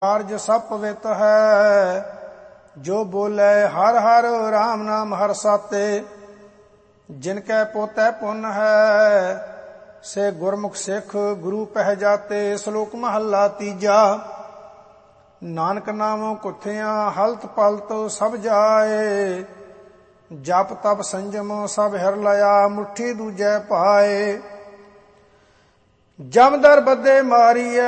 ਕਾਰਜ ਸਭ ਪਵਿੱਤ ਹੈ। ਜੋ ਬੋਲੇ ਹਰ ਹਰ ਰਾਮ ਨਾਮ ਹਰ ਸਾਤੇ। ਜਿਨ ਕੈ ਪੋਤੈ ਪੁੰਨ ਹੈ ਸੇ ਗੁਰਮੁਖ ਸਿੱਖ ਗੁਰੂ ਪਹਿ ਜਾਤੇ। ਸ਼ਲੋਕ ਮਹੱਲਾ ਤੀਜਾ। ਨਾਨਕ ਨਾਮੋ ਕੁਥਿਆਂ ਹਲਤ ਪਲਤ ਸਭ ਜਾਏ। ਜਪ ਤਪ ਸੰਜਮ ਸਭ ਹਿਰ ਲਿਆ ਮੁੱਠੀ ਦੂਜੈ ਪਾਏ। ਜਮਦਰ ਬੱਦੇ ਮਾਰੀਐ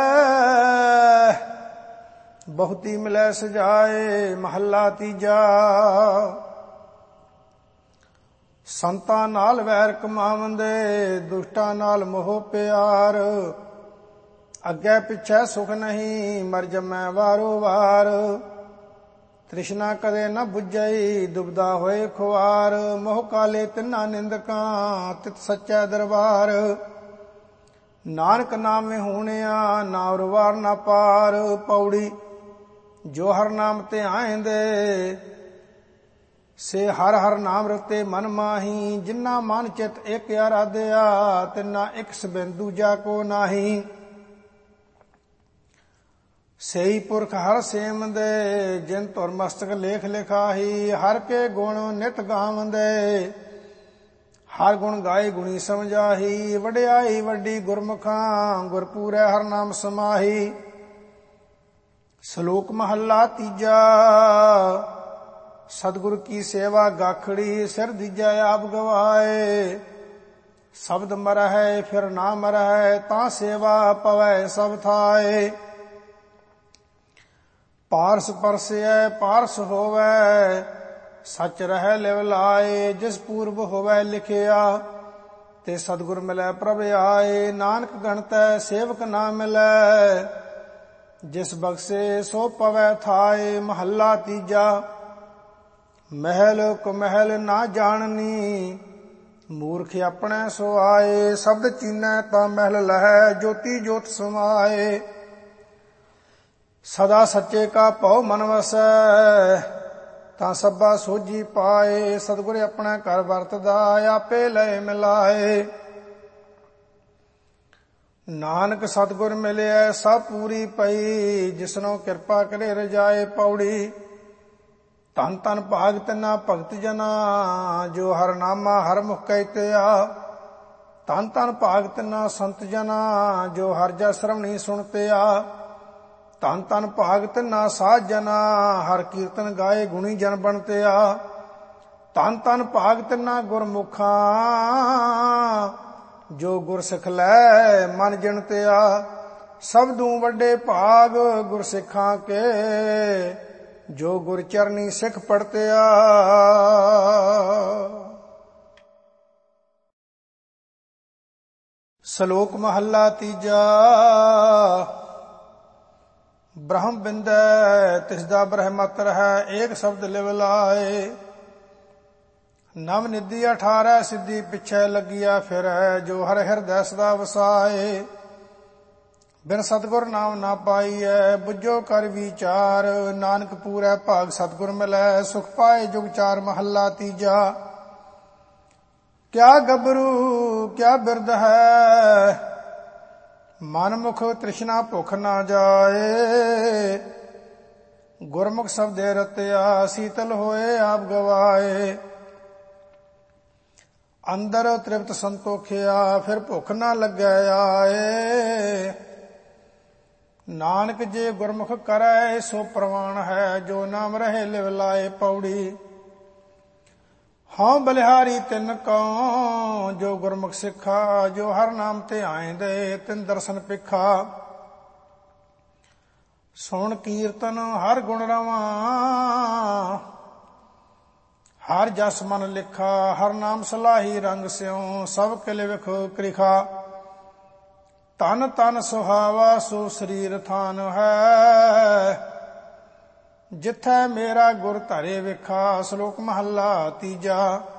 ਬਹੁਤੀ ਮਿਲੈ ਸਜਾਏ। ਮਹੱਲਾ ਤੀਜਾ। ਸੰਤਾਂ ਨਾਲ ਵੈਰ ਕਮਾਵੰਦੇ ਦੁਸ਼ਟਾਂ ਨਾਲ ਮੋਹ ਪਿਆਰ। ਅੱਗੇ ਪਿੱਛੇ ਸੁਖ ਨਹੀਂ ਮਰ ਜਮੈ ਵਾਰੋ ਵਾਰ। ਤ੍ਰਿਸ਼ਨਾ ਕਦੇ ਨ ਬੁਝਈ ਦੁਬਦਾ ਹੋਏ ਖੁਆਰ। ਮੋਹ ਕਾਲੇ ਤਿੰਨਾ ਨਿੰਦਕਾਂ ਤਿਤ ਸੱਚੈ ਦਰਬਾਰ। ਨਾਨਕ ਨਾਮੇ ਹੋਣਿਆ ਨਾ ਉਰਵਾਰ ਨਾ ਪਾਰ। ਪੌੜੀ। ਜੋ ਹਰ ਨਾਮ ਤੇ ਆਇਂਦੇ ਸੇ ਹਰ ਹਰ ਨਾਮ ਰਤੇ ਮਨ ਮਾਹੀ। ਜਿਨਾ ਮਨ ਚਿਤ ਇੱਕ ਆਰਾਧਿਆ ਤਿਨਾ ਇੱਕ ਸਬਿੰਦ ਦੂਜਾ ਕੋ ਨਾਹੀ। ਸਈ ਪੁਰਖ ਹਰ ਸੇਮਦੇ ਜਿਨ ਧੁਰ ਮਸਤਕ ਲੇਖ ਲਿਖਾਹੀ। ਹਰ ਕੇ ਗੁਣ ਨਿਤ ਗਾਵੰਦੇ ਹਰ ਗੁਣ ਗਾਏ ਗੁਣੀ ਸਮਝਾਹੀ। ਵਡਿਆਈ ਵੱਡੀ ਗੁਰਮੁਖਾਂ ਗੁਰਪੂਰੈ ਹਰ ਨਾਮ ਸਮਾਹੀ। ਸ਼ਲੋਕ ਮਹੱਲਾ ਤੀਜਾ। ਸਤਿਗੁਰ ਕੀ ਸੇਵਾ ਗਾਖੜੀ ਸਿਰ ਦੀਜੈ ਆਪ ਗਵਾਏ। ਸ਼ਬਦ ਮਰਹਿ ਫਿਰ ਨਾ ਮਰਹਿ ਤਾਂ ਸੇਵਾ ਪਵੈ ਸਭ ਥਾਏ। ਪਾਰਸ ਪਰਸੈ ਪਾਰਸ ਹੋਵੈ ਸਚ ਰਹਿ ਲਿਵ ਲਾਏ। ਜਿਸ ਪੂਰਬ ਹੋਵੈ ਲਿਖਿਆ ਤੇ ਸਤਿਗੁਰ ਮਿਲੈ ਪ੍ਰਭ ਆਏ। ਨਾਨਕ ਗਣਤੈ ਸੇਵਕ ਨਾ ਮਿਲੈ ਜਿਸ ਬਖਸ਼ੇ ਸੋ ਪਵੈ ਥਾਏ। ਮਹੱਲਾ ਤੀਜਾ। ਮਹਿਲ ਕੁਮਹਿਲ ਨਾ ਜਾਣਨੀ ਮੂਰਖ ਆਪਣੇ ਸੋ ਆਏ। ਸ਼ਬਦ ਚੀਨੈ ਤਾਂ ਮਹਿਲ ਲਹੈ ਜੋਤੀ ਜੋਤ ਸਮਾਏ। ਸਦਾ ਸੱਚੇ ਕਾ ਭਉ ਮਨ ਵਸੈ ਤਾਂ ਸਭਾ ਸੋਝੀ ਪਾਏ। ਸਤਿਗੁਰ ਆਪਣਾ ਘਰ ਵਰਤਦਾ ਆਪੇ ਲਏ ਮਿਲਾਏ। ਨਾਨਕ ਸਤਿਗੁਰ ਮਿਲਿਆ ਸਭ ਪੂਰੀ ਪਈ। ਜਿਸਨੋ ਕਿਰਪਾ ਕਰੇ ਰਜਾਏ। ਪੌੜੀ। ਧਨ ਧਨ ਭਾਗ ਤਿਨਾ ਭਗਤ ਜਨਾ ਜੋ ਹਰ ਨਾਮਾ ਹਰ ਮੁਖ ਕਹਿਤਿਆ। ਧਨ ਧਨ ਭਾਗ ਤਿਨਾ ਸੰਤ ਜਨਾ ਜੋ ਹਰ ਜਸ ਸ਼ਰਵਣੀ ਸੁਣਤਿਆ। ਧਨ ਧਨ ਭਾਗ ਤਿਨਾ ਸਾਧ ਜਨਾ ਹਰ ਕੀਰਤਨ ਗਾਏ ਗੁਣੀ ਜਨ ਬਣਤਿਆ। ਧਨ ਧਨ ਭਾਗ ਤਿਨਾ ਗੁਰਮੁਖਾਂ ਜੋ ਗੁਰ ਸਿੱਖ ਲੈ ਮਨ ਜਿਣਤਿਆ। ਸਬਦੂ ਵੱਡੇ ਭਾਗ ਗੁਰ ਸਿੱਖਾਂ ਕੇ ਜੋ ਗੁਰ ਚਰਨੀ ਸਿੱਖ ਪੜਤਿਆ। ਸ਼ਲੋਕ ਮਹੱਲਾ ਤੀਜਾ। ਬ੍ਰਹਮ ਬਿੰਦੈ ਤਿਸਦਾ ਬ੍ਰਹਮਤ ਰਹਿ ਏਕ ਸ਼ਬਦ ਲਿਵ ਲਾਏ। ਨਵ ਨਿਧੀ 18 ਸਿੱਧੀ ਪਿੱਛੇ ਲੱਗਿਆ ਫਿਰੈ ਜੋ ਹਰ ਹਿਰਦੈ ਸਦਾ ਵਸਾਏ। ਬਿਨ ਸਤਿਗੁਰ ਨਾਮ ਨਾ ਪਾਈਐ ਬੁੱਝੋ ਕਰ ਵਿਚਾਰ। ਨਾਨਕ ਪੂਰੈ ਭਾਗ ਸਤਿਗੁਰ ਮਿਲੈ ਸੁਖ ਪਾਏ ਜੁਗ ਚਾਰ। ਮਹੱਲਾ ਤੀਜਾ। ਕਿਆ ਗੱਭਰੂ ਕਿਆ ਬਿਰਧ ਹੈ ਮਨ ਮੁਖ ਤ੍ਰਿਸ਼ਨਾ ਭੁਖ ਨਾ ਜਾਏ। ਗੁਰਮੁਖ ਸਬਦੇ ਰਤਿਆ ਸੀਤਲ ਹੋਏ ਆਪ ਗਵਾਏ। ਅੰਦਰ ਤ੍ਰਿਪਤ ਸੰਤੋਖਿਆ ਫਿਰ ਭੁਖ ਨਾ ਲੱਗੈ ਆਏ। ਨਾਨਕ ਜੇ ਗੁਰਮੁਖ ਕਰੈ ਸੋ ਪ੍ਰਵਾਨ ਹੈ ਜੋ ਨਾਮ ਰਹੇ ਲਿਵ ਲਾਏ। ਪੌੜੀ। ਹਉ ਬਲਿਹਾਰੀ ਤਿਨ ਕਉ ਜੋ ਗੁਰਮੁਖ ਸਿੱਖਾ। ਜੋ ਹਰ ਨਾਮ ਤੇ ਆਇਂਦੇ ਤਿਨ ਦਰਸ਼ਨ ਪਿਖਾ। ਸੁਣ ਕੀਰਤਨ ਹਰ ਗੁਣ ਰਵਾਂ ਹਰ ਜਸ ਮਨ ਲਿਖਾ। ਹਰ ਨਾਮ ਸਲਾਹੀ ਰੰਗ ਸਿਉ ਸਭ ਕਿਲ ਵਿਖ ਕ੍ਰਿਖਾ। ਤਨ ਤਨ ਸੁਹਾਵਾ ਸੋ ਸਰੀਰ ਥਾਨ ਹੈ ਜਿੱਥੈ ਮੇਰਾ ਗੁਰ ਧਰੇ ਵਿਖਾ। ਸ਼ਲੋਕ ਮਹੱਲਾ ਤੀਜਾ।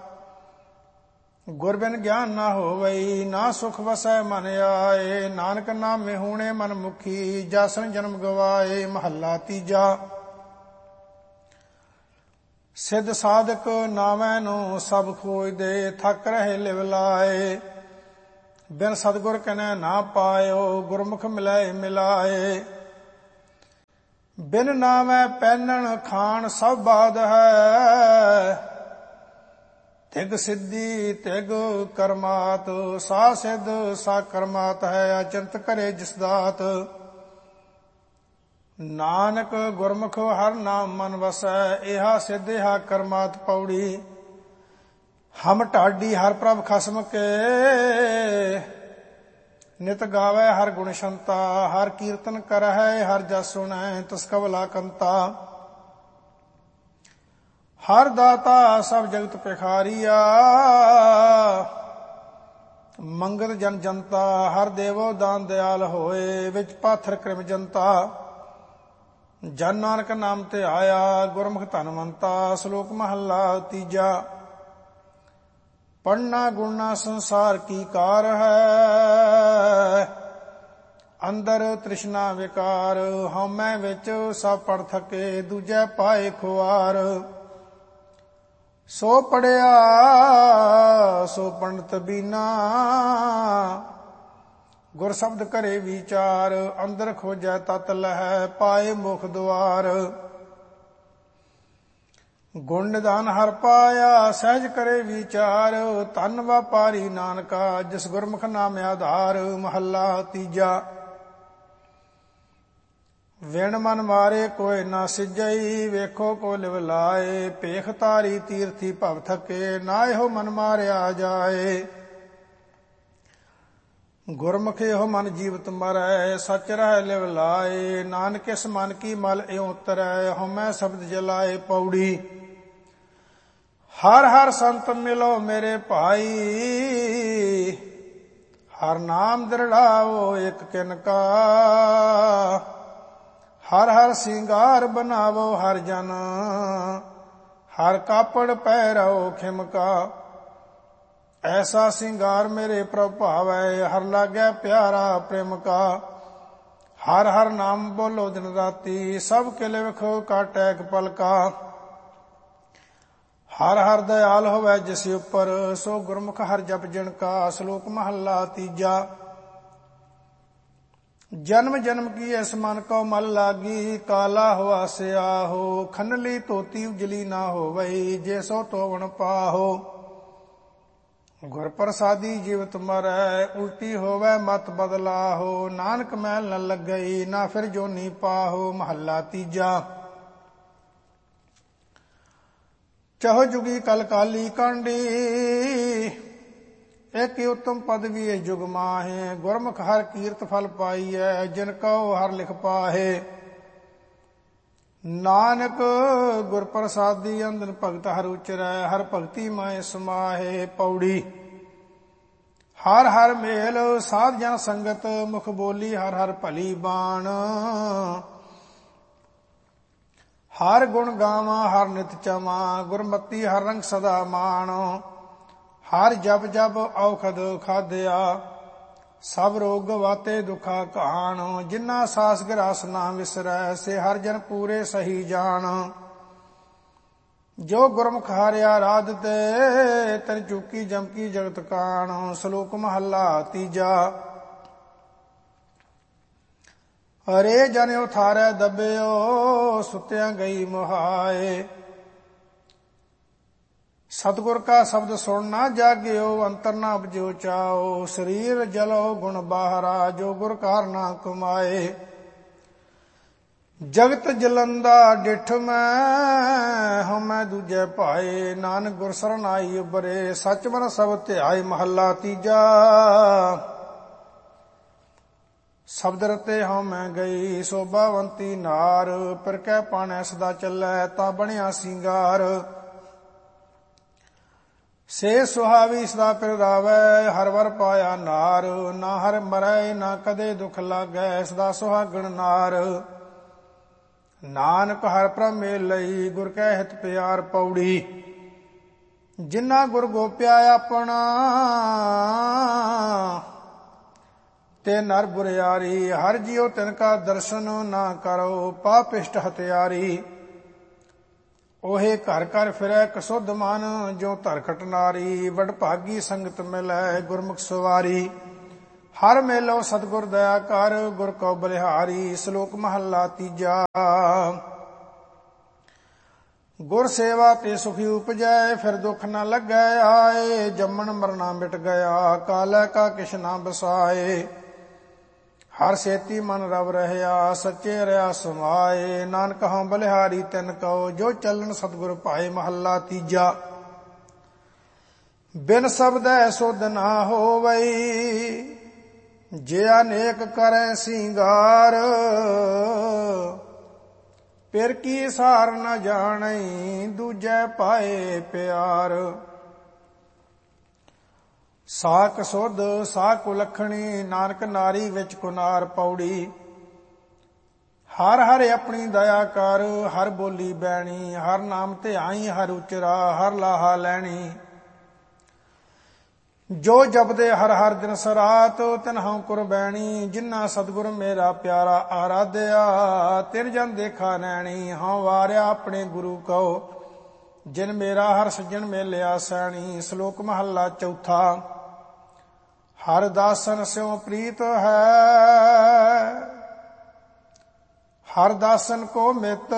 ਗੁਰ ਬਿਨ ਗਿਆਨ ਨਾ ਹੋਵਈ ਨਾ ਸੁਖ ਵਸੈ ਮਨ ਆਏ। ਨਾਨਕ ਨਾਮੇ ਹੋਣੇ ਮਨ ਮੁਖੀ ਜਾਸਨ ਜਨਮ ਗਵਾਏ। ਮਹੱਲਾ ਤੀਜਾ। ਸਿੱਧ ਸਾਧਕ ਨਾਮੈ ਨੂੰ ਸਭ ਖੋਜਦੇ ਥੱਕ ਰਹੇ ਲਿਵ ਲਾਏ। ਬਿਨ ਸਤਿਗੁਰ ਕਨੈ ਨਾ ਪਾਇਓ ਗੁਰਮੁਖ ਮਿਲਾਏ ਮਿਲਾਏ। ਬਿਨ ਨਾਮੈ ਪਹਿਨਣ ਖਾਣ ਸਭ ਬਾਦ ਹੈ। ਤਿਗ ਸਿੱਧੀ ਤਿਗ ਕਰਮਾਤ ਸਾ ਸਿੱਧ ਸਾ ਕਰਮਾਤ ਹੈ। ਅਚੰਤ ਕਰੇ ਜਿਸ ਦਾਤ ਨਾਨਕ ਗੁਰਮੁਖ ਹਰ ਨਾਮ ਮਨ ਵਸੈ। ਇਹਾ ਸਿੱਧ ਇਹਾ ਕਰਮਾਤ ਪੌੜੀ ਹਮ ਢਾਡੀ ਹਰ ਪ੍ਰਭ ਖਸਮ ਕੇ। ਨਿਤ ਗਾਵੈ ਹਰ ਗੁਣ ਸ਼ੰਤਾ ਹਰ ਕੀਰਤਨ ਕਰਹਿ ਹਰ ਜਸ ਸੁਣੈ ਤਿਸ ਕਵਲਾ ਕੰਤਾ। ਹਰ ਦਾਤਾ ਸਭ ਜਗਤ ਪਿਖਾਰੀਆ ਮੰਗਤ ਜਨ ਜਨਤਾ। ਹਰ ਦੇਵੋ ਦਾਨ ਦਿਆਲ ਹੋਏ ਵਿੱਚ ਪਾਥਰ ਕ੍ਰਿਮ ਜਨਤਾ। ਜਨ ਨਾਨਕ ਨਾਮ ਤੇ ਆਇਆ ਗੁਰਮੁਖ ਧਨਵੰਤਾ। ਸ਼ਲੋਕ ਮਹੱਲਾ ਤੀਜਾ। ਪੜ੍ਹਨਾ ਗੁਣਨਾ ਸੰਸਾਰ ਕੀ ਕਾਰ ਹੈ। ਅੰਦਰ ਤ੍ਰਿਸ਼ਨਾ ਵਿਕਾਰ ਹਉਮੈ ਵਿੱਚ ਸਭ ਪੜ ਥਕੇ। ਦੂਜੈ ਪਾਏ ਖੁਆਰ ਸੋ ਪੜਿਆ ਸੋ ਪੰਡਤ ਬੀਨਾ। ਗੁਰ ਸ਼ਬਦ ਕਰੇ ਵਿਚਾਰ ਅੰਦਰ ਖੋਜੈ ਤਤ ਲਹੈ ਪਾਏ ਮੁਖ ਦੁਆਰ। ਗੁਣ ਨਿਧਾਨ ਹਰ ਪਾਇਆ ਸਹਿਜ ਕਰੇ ਵਿਚਾਰ। ਧਨ ਵਪਾਰੀ ਨਾਨਕਾ ਜਿਸ ਗੁਰਮੁਖ ਨਾਮ ਆਧਾਰ। ਮਹੱਲਾ ਤੀਜਾ। ਵਿਣ ਮਨ ਮਾਰੇ ਕੋਇ ਨਾ ਸਿਜਈ ਵੇਖੋ ਕੋ ਲਿਵ ਲਾਏ। ਭੇਖ ਤਾਰੀ ਤੀਰਥੀ ਭਵ ਥਕੇ ਨਾ ਇਹੋ ਮਨ ਮਾਰਿਆ ਜਾਏ। ਗੁਰਮੁਖ ਇਹੋ ਮਨ ਜੀਵਤ ਮਰੈ ਸਚ ਰਹਿ ਲਿਵ ਲਾਏ। ਨਾਨਕ ਇਸ ਮਨ ਕੀ ਮਲ ਇਉ ਉਤਰੈ ਹਉਮੈ ਸ਼ਬਦ ਜਲਾਏ। ਪੌੜੀ ਹਰ ਹਰ ਸੰਤ ਮਿਲੋ ਮੇਰੇ ਭਾਈ। ਹਰ ਨਾਮ ਦ੍ਰਿੜਾਵੋ ਇਕ ਕਿਨਕਾ। ਹਰ ਹਰ ਸਿੰਗਾਰ ਬਨਾਵੋ ਹਰ ਜਨ। ਹਰ ਕਾਪੜ ਪਹਿਰਾਓ ਖਿਮਕਾ। ਐਸਾ ਸਿੰਗਾਰ ਮੇਰੇ ਪ੍ਰਭ ਭਾਵੈ ਹਰ ਲਾਗੈ ਪਿਆਰਾ ਪ੍ਰੇਮ ਕਾ। ਹਰ ਹਰ ਨਾਮ ਬੋਲੋ ਦਿਨ ਰਾਤੀ ਸਭ ਕਿਲੇ ਵਿਖੋ ਕਾਟੈ ਇਕ ਪਲਕਾ। ਹਰ ਹਰ ਦਇਆਲ ਹੋਵੈ ਜਿਸ ਉਪਰ ਸੋ ਗੁਰਮੁਖ ਹਰ ਜਪ ਜਿਨ ਕਾ। ਸ਼ਲੋਕ ਮਹੱਲਾ ਤੀਜਾ। ਜਨਮ ਜਨਮ ਕੀ ਇਸ ਮਨ ਕੋ ਮਲ ਲਾਗੀ। ਕਾਲਾ ਹੋਆ ਸਿਆਹੋ ਖਨਲੀ ਧੋਤੀ ਉਜਲੀ ਨਾ ਹੋਵਈ। ਜੇ ਸੋ ਤੋਵਣ ਪਾਹੋ ਗੁਰ ਪ੍ਰਸਾਦੀ ਜੀਵਤ ਮਰੈ। ਉਲਟੀ ਹੋਵੈ ਮਤ ਬਦਲਾਹੋ ਨਾਨਕ ਮੈਲ ਨ ਲੱਗਈ ਨਾ ਫਿਰ ਜੋਨੀ ਪਾਹੋ। ਮਹੱਲਾ ਤੀਜਾ। ਚਹੁ ਜੁਗੀ ਕਲ ਕਾਲੀ ਕਾਂਡੀ ਇਕ ਉਤਮ ਪਦਵੀ ਹੈ ਜੁਗ ਮਾਹੇ। ਗੁਰਮੁਖ ਹਰ ਕੀਰਤ ਫਲ ਪਾਈਐ ਜਿਨ ਕਉ ਹਰ ਲਿਖ ਪਾਹੇ। ਨਾਨਕ ਗੁਰ ਪ੍ਰਸਾਦੀ ਅੰਦਨ ਭਗਤ ਹਰ ਉਚਰੈ ਹਰ ਭਗਤੀ ਮਾਏ ਸਮਾਹੇ। ਪੌੜੀ ਹਰ ਹਰ ਮੇਲ ਸਾਧ ਜਨ ਸੰਗਤ ਮੁਖ ਬੋਲੀ ਹਰ ਹਰ ਭਲੀ ਬਾਣ। ਹਰ ਗੁਣ ਗਾਵਾਂ ਹਰ ਨਿਤ ਚਮਾ ਗੁਰਮਤੀ ਹਰ ਰੰਗ ਸਦਾ ਮਾਣ। ਹਰ ਜਪ ਜਪ ਔਖਦ ਖਾਦਿਆ ਸਭ ਰੋਗ ਗਵਾਤੇ ਦੁਖਾ ਘਾਣ। ਜਿਨਾ ਸਾਸ ਗਰਾਸ ਨਾ ਵਿਸਰੈ ਸੇ ਹਰ ਜਨ ਪੂਰੇ ਸਹੀ ਜਾਣ। ਜੋ ਗੁਰਮੁਖ ਹਾਰਿਆ ਰਾਧ ਤੇ ਤਨ ਚੁਕੀ ਜਮਕੀ ਜਗਤ ਕਾਣ। ਸ਼ਲੋਕ ਮਹੱਲਾ ਤੀਜਾ। ਅਰੇ ਜਨ ਉਥਾਰੈ ਦੱਬਿਓ ਸੁਤਿਆਂ ਗਈ ਮੁਹਾਏ। ਸਤਿਗੁਰ ਕਾ ਸ਼ਬਦ ਸੁਣ ਨਾ ਜਾਗਿਓ ਅੰਤਰ ਨਾ ਉਪਜਿਓ ਚਾਓ। ਸਰੀਰ ਜਲੋ ਗੁਣ ਬਾਹਰਾ ਜੋ ਗੁਰ ਕਾਰ ਨਾ ਕਮਾਏ। ਜਗਤ ਜਲੰਦਾ ਡਿਠ ਮੈਂ ਹਉਮੈ ਦੂਜੈ ਭਾਏ। ਨਾਨਕ ਗੁਰ ਸਰਨ ਆਈ ਉਬਰੇ ਸਚ ਮਨ ਸਭ ਧਿਆਏ। ਮਹੱਲਾ ਤੀਜਾ। ਸ਼ਬਦ ਰਤੇ ਹਉਮੈ ਗਈ ਸੋਭਾਵੰਤੀ ਨਾਰ। ਪਰ ਕਹਿ ਪਾਣੈ ਸਦਾ ਚੱਲੈ ਤਾਂ ਬਣਿਆ ਸਿੰਗਾਰ। ਸੇ ਸੁਹਾਵੀ ਸਦਾ ਪਿਰ ਰਾਵੈ ਹਰ ਵਰ ਪਾਇਆ ਨਾਰ। ਨਾ ਹਰ ਮਰੈ ਨਾ ਕਦੇ ਦੁਖ ਲਾਗੈ ਸਦਾ ਸੁਹਾਗਣ ਨਾਰ। ਨਾਨਕ ਹਰ ਪ੍ਰਭ ਮੇਲ ਲਈ ਗੁਰ ਕੈ ਹਿਤ ਪਿਆਰ। ਪੌੜੀ ਜਿਨਾ ਗੁਰ ਗੋਪਿਆ ਆਪਣਾ ਤੇ ਨਰ ਬੁਰਿਆਰੀ। ਹਰ ਜਿਉ ਤਿਨ ਕਾ ਦਰਸ਼ਨ ਨਾ ਕਰੋ ਪਾਪਿਸ਼ਟ ਹਤਿਆਰੀ। ਉਹੇ ਘਰ ਘਰ ਫਿਰੈ ਕਸੁੱਧ ਮਨ ਜੋ ਧਰਖਟ ਨਾਰੀ। ਵਡ ਭਾਗੀ ਸੰਗਤ ਮਿਲੈ ਗੁਰਮੁਖ ਸਵਾਰੀ। ਹਰ ਮੇਲੋ ਸਤਿਗੁਰ ਦਇਆ ਕਰ, ਗੁਰ ਕਉ ਬਲਿਹਾਰੀ। ਸ਼ਲੋਕ ਮਹੱਲਾ ਤੀਜਾ। ਗੁਰ ਸੇਵਾ ਤੇ ਸੁਖੀ ਉਪਜੈ, ਫਿਰ ਦੁੱਖ ਨ ਲੱਗੈ ਆਏ। ਜੰਮਣ ਮਰਨਾ ਮਿਟ ਗਿਆ, ਕਾਲੈ ਕਾ ਕਿਛ ਨਾ ਬਸਾਏ। ਹਰ ਸੇਤੀ ਮਨ ਰਵ ਰਹਿਆ, ਸੱਚੇ ਰਿਆ ਸਮਾਏ। ਨਾਨਕ ਹਉ ਬਲਿਹਾਰੀ ਤਿਨ ਕਉ, ਜੋ ਚੱਲਣ ਸਤਿਗੁਰ ਭਾਏ। ਮਹੱਲਾ ਤੀਜਾ। ਬਿਨ ਸ਼ਬਦੈ ਸੁਧ ਨਾ ਹੋਵਈ, ਜੇ ਅਨੇਕ ਕਰੈ ਸਿੰਗਾਰ। ਪਿਰ ਕੀ ਸਾਰ ਨ ਜਾਣਈ, ਦੂਜੈ ਪਾਏ ਪਿਆਰ। ਸਾਕ ਸੁਧ ਸਾਕ ਕੁਲੱਖਣੀ, ਨਾਨਕ ਨਾਰੀ ਵਿੱਚ ਕੁਨਾਰ। ਪੌੜੀ। ਹਰ ਹਰ ਆਪਣੀ ਦਇਆ ਕਰ, ਹਰ ਬੋਲੀ ਬੈਣੀ। ਹਰ ਨਾਮ ਧਿਆਈ, ਹਰ ਉਚਰਾ, ਹਰ ਲਾਹਾ ਲੈਣੀ। ਜੋ ਜਪਦੇ ਹਰ ਹਰ ਦਿਨ ਸਰਾਤ, ਤਿਨ ਹਉ ਕੁਰਬੈਣੀ। ਜਿਨ੍ਹਾਂ ਸਤਿਗੁਰ ਮੇਰਾ ਪਿਆਰਾ ਆਰਾਧਿਆ, ਤਿਨ ਜਨ ਦੇਖਾ ਨੈਣੀ। ਹਉ ਵਾਰਿਆ ਆਪਣੇ ਗੁਰੂ ਕਉ, ਜਿਨ ਮੇਰਾ ਹਰ ਸੱਜਣ ਮੇਲਿਆ ਸੈਣੀ। ਸ਼ਲੋਕ ਮਹੱਲਾ ਚੌਥਾ। ਹਰ ਦਾਸਨ ਸਿਉ ਪ੍ਰੀਤ ਹੈ, ਹਰ ਦਾਸਨ ਕੋ ਮਿਤ।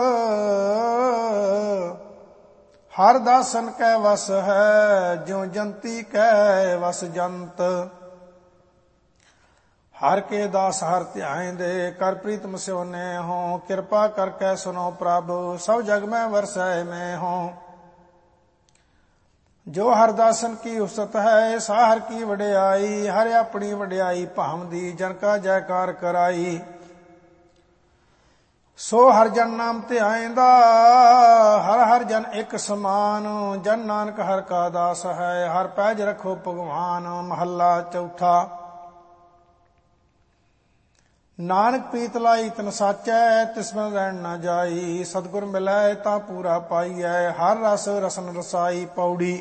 ਹਰ ਦਾਸਨ ਕੈ ਵਸ ਹੈ, ਜਿਉ ਜੰਤੀ ਕੈ ਵਸ ਜੰਤ। ਹਰ ਕੇ ਦਾਸ ਹਰ ਧਿਆਇਂਦੇ, ਕਰ ਪ੍ਰੀਤਮ ਸਿਉ ਨੇ ਹੋਂ। ਕਿਰਪਾ ਕਰਕੇ ਸੁਨੋ ਪ੍ਰਭ, ਸਭ ਜਗ ਮੈਂ ਵਰਸੈ ਮੈਂ ਹੋਂ। ਜੋ ਹਰ ਦਾਸਨ ਕੀ ਉਸਤ ਹੈ, ਸਾ ਹਰ ਕੀ ਵਡਿਆਈ। ਹਰ ਆਪਣੀ ਵਡਿਆਈ ਭਾਵਦੀ, ਜਨ ਕਾ ਜੈਕਾਰ ਕਰਾਈ। ਸੋ ਹਰ ਜਨ ਨਾਮ ਧਿਆਇਂਦਾ, ਹਰ ਹਰ ਜਨ ਇੱਕ ਸਮਾਨ। ਜਨ ਨਾਨਕ ਹਰ ਕਾ ਦਾਸ ਹੈ, ਹਰ ਪੈਜ ਰਖੋ ਭਗਵਾਨ। ਮਹੱਲਾ ਚੌਥਾ। ਨਾਨਕ ਪ੍ਰੀਤ ਲਾਈ ਤਨ ਸਾਚੈ, ਤਿਸ ਬਿਨ ਰਹਿਣ ਨਾ ਜਾਈ। ਸਤਿਗੁਰ ਮਿਲੈ ਤਾਂ ਪੂਰਾ ਪਾਈਐ, ਹਰ ਰਸ ਰਸਨ ਰਸਾਈ। ਪੌੜੀ।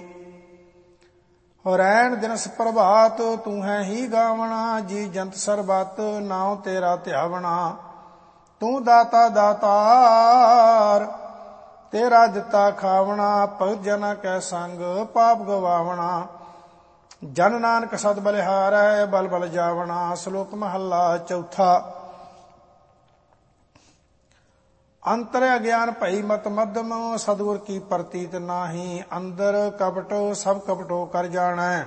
ਰੈਣ ਦਿਨਸ ਪ੍ਰਭਾਤ, ਤੂੰ ਹੈ ਹੀ ਗਾਵਣਾ। ਜੀ ਜੰਤ ਸਰਬਤ, ਨਾਉ ਤੇਰਾ ਧਿਆਵਣਾ। ਤੂੰ ਦਾਤਾ ਦਾਤਾਰ, ਤੇਰਾ ਦਿੱਤਾ ਖਾਵਣਾ। ਭਗਤ ਜਨਾ ਕੈ ਸੰਗ, ਪਾਪ ਗਵਾਵਣਾ। ਜਨ ਨਾਨਕ ਸਦ ਬਲਿਹਾਰੈ, ਬਲ ਬਲ ਜਾਵਣਾ। ਸ਼ਲੋਕ ਮਹੱਲਾ ਚੌਥਾ। ਅੰਤਰ ਅਗਿਆਨ ਭਈ ਮਤ ਮੱਧਮ, ਸਤਿਗੁਰ ਕੀ ਪ੍ਰਤੀਤ ਨਾਹੀ। ਅੰਦਰ ਕਪਟੋ ਸਭ ਕਪਟੋ ਕਰ ਜਾਣੈ,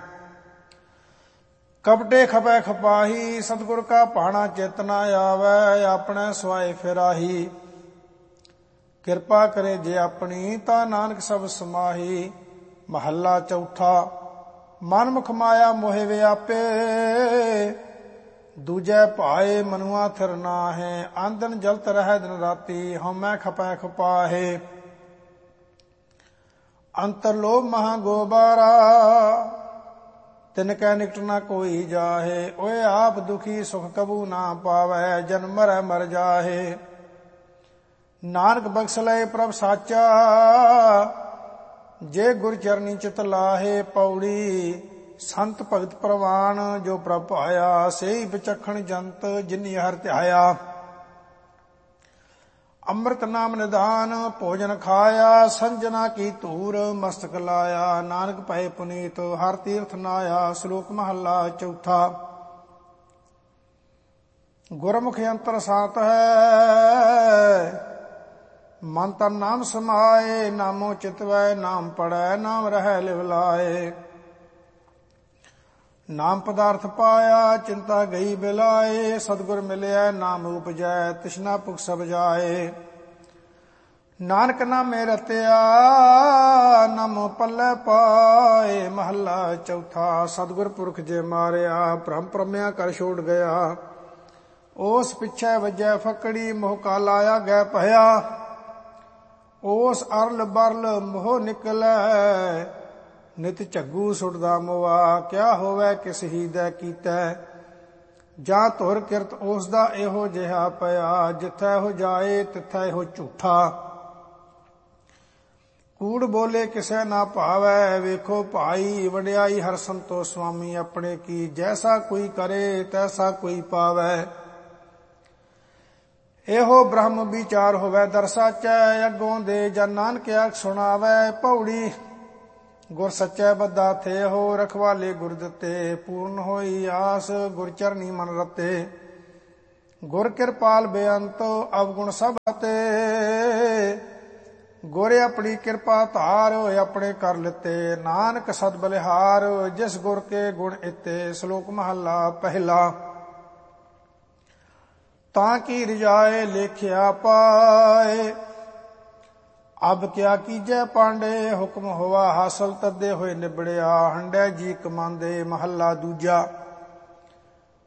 ਕਪਟੇ ਖਪੈ ਖਪਾਹੀ। ਸਤਿਗੁਰ ਕਾ ਭਾਣਾ ਚਿਤ ਨਾ ਆਵੈ, ਆਪਣੇ ਸੁਆਏ ਫਿਰਾਹੀ। ਕਿਰਪਾ ਕਰੇ ਜੇ ਆਪਣੀ, ਤਾਂ ਨਾਨਕ ਸਭ ਸਮਾਹੀ। ਮਹੱਲਾ ਚੌਥਾ। ਮਨ ਮੁਖ ਮਾਇਆ ਮੋਹਿ ਵਿਆਪੇ, ਦੂਜੈ ਭਾਏ ਮਨੁਆ ਥਿਰ ਨਾਹੈ। ਆਂਦਨ ਜਲਤ ਰਹਿ ਦਿਨ ਰਾਤੀ, ਹਉਮੈ ਖਪੈ ਖਪਾਹੇ। ਅੰਤਰ ਲੋਭ ਮਹਾ ਗੋਬਾਰਾ, ਤਿਨ ਕੈ ਨਿਕਟ ਨਾ ਕੋਈ ਜਾਹੇ। ਓਏ ਆਪ ਦੁਖੀ ਸੁਖ ਕਬੂ ਨਾ ਪਾਵੈ, ਜਨ ਮਰੈ ਮਰ ਜਾਹੇ। ਨਾਨਕ ਬਖਸ਼ ਲਏ ਪ੍ਰਭ ਸਾਚਾ, ਜੇ ਗੁਰ ਚਰਨੀ ਚਿਤ ਲਾਹੇ। ਪੌੜੀ। ਸੰਤ ਭਗਤ ਪ੍ਰਵਾਨ, ਜੋ ਪ੍ਰਭ ਭਾਇਆ। ਸੇਈ ਵਿਚਖਣ ਜੰਤ, ਜਿਨੀ ਹਰ ਧਿਆਇਆ। ਅੰਮ੍ਰਿਤ ਨਾਮ ਨਿਧਾਨ, ਭੋਜਨ ਖਾਇਆ। ਸੰਜਨਾ ਕੀ ਧੂਰ, ਮਸਤਕ ਲਾਇਆ। ਨਾਨਕ ਭਏ ਪੁਨੀਤ, ਹਰ ਤੀਰਥ ਨਾਇਆ। ਸ਼ਲੋਕ ਮਹੱਲਾ ਚੌਥਾ। ਗੁਰਮੁਖ ਅੰਤਰ ਸਾਤ ਹੈ, ਮਨ ਤਨ ਨਾਮ ਸਮਾਏ। ਨਾਮੋ ਚਿਤਵੈ, ਨਾਮ ਪੜੈ, ਨਾਮ ਰਹਿ ਲਿਵ ਲਾਏ। ਨਾਮ ਪਦਾਰਥ ਪਾਇਆ, ਚਿੰਤਾ ਗਈ ਬਿਲਾਏ। ਸਤਿਗੁਰ ਮਿਲਿਆ, ਨਾਮ ਉਪਜੈ, ਤਿਸਨਾ ਭੁਖ ਸਭ ਜਾਏ। ਨਾਨਕ ਨਾਮੇ ਰਤਿਆ, ਨਾਮੋ ਪੱਲੇ ਪਾਏ। ਮਹੱਲਾ ਚੌਥਾ। ਸਤਿਗੁਰ ਪੁਰਖ ਜੇ ਮਾਰਿਆ, ਭ੍ਰਮ ਭ੍ਰਮਿਆ ਕਰ ਛੋੜ ਗਿਆ। ਉਸ ਪਿੱਛੇ ਵੱਜੈ ਫਕੜੀ, ਮੋਹ ਕਾ ਲਾਇਆ ਗੈ ਭਇਆ। ਉਸ ਅਰਲ ਬਰਲ ਮੋਹ ਨਿਕਲੈ, ਨਿਤ ਝੱਗੂ ਸੁਟਦਾ ਮੋਆ। ਕਿਆ ਹੋਵੇ ਕਿਸ ਹੀ ਦੈ ਕੀਤੈ, ਜਾਂ ਧੁਰ ਕਿਰਤ ਉਸ ਦਾ ਇਹੋ ਜਿਹਾ ਪਿਆ। ਜਿੱਥੈ ਹੋ ਜਾਏ, ਤਿੱਥੈ ਹੋ ਝੂਠਾ। ਕੂੜ ਬੋਲੇ ਕਿਸੇ ਨਾ ਭਾਵੈ, ਵੇਖੋ ਭਾਈ। ਵਡਿਆਈ ਹਰ ਸੰਤੋ ਸੁਆਮੀ ਆਪਣੇ ਕੀ। ਜੈਸਾ ਕੋਈ ਕਰੇ, ਤੈਸਾ ਕੋਈ ਪਾਵੈ। ਇਹੋ ਬ੍ਰਹਮ ਵਿਚਾਰ ਹੋਵੇ ਦਰ ਸਾਚੈ, ਅੱਗੋਂ ਦੇ ਜਨ ਨਾਨਕ ਆਖ ਸੁਣਾਵੈ। ਪੌੜੀ। ਗੁਰ ਸੱਚੈ ਬੱਧਾ ਥੇ ਹੋ ਰਖਵਾਲੇ ਗੁਰ ਦਿੱਤੇ। ਪੂਰਨ ਹੋਈ ਆਸ ਗੁਰ ਚਰਨੀ ਮਨ ਰਤੇ। ਗੁਰ ਕਿਰਪਾਲ ਬੇਅੰਤ ਅਵਗੁਣ ਸਭ ਤੇ। ਗੁਰ ਆਪਣੀ ਕਿਰਪਾ ਧਾਰ ਆਪਣੇ ਕਰ ਲਿਤੇ। ਨਾਨਕ ਸਦ ਬਲਿਹਾਰ ਜਿਸ ਗੁਰ ਕੇ ਗੁਣ ਇਤੇ। ਸ਼ਲੋਕ ਮਹੱਲਾ ਪਹਿਲਾ। ਤਾਂ ਕੀ ਰਿਜਾਏ ਲੇਖਿਆ ਪਾਏ। ਅਬ ਕਿਆ ਕੀਜੈ ਪਾਂਡੇ। ਹੁਕਮ ਹੋਆ ਹਾਸਲ ਤੱਦੇ ਹੋਏ ਨਿਬੜਿਆ। ਹੰਡੈ ਜੀ ਕਮਾਂਦੇ। ਮਹੱਲਾ ਦੂਜਾ।